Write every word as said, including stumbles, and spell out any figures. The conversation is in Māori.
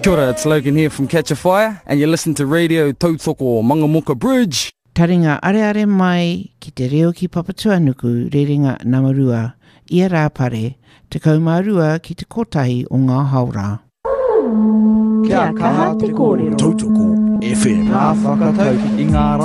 Kia ora, it's Logan here from Catch a Fire, and you listen to Radio Tautoko Mangamoka Bridge. Taringa are are mai ki te reo ki Papatuanuku rerenga Namarua ia rā pare te kaumarua ki te kotahi o ngā haura. Kia kaha te kōrero. Tautoko F M. Nā whakatau i ngā